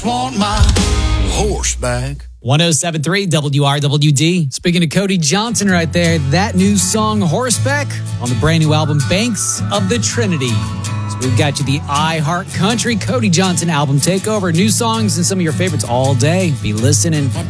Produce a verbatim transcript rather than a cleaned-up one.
Want my horseback. one oh seven point three W R W D. Speaking of Cody Johnson right there, that new song, Horseback, on the brand new album, Banks of the Trinity. So we've got you the I Heart Country Cody Johnson album takeover. New songs and some of your favorites all day. Be listening.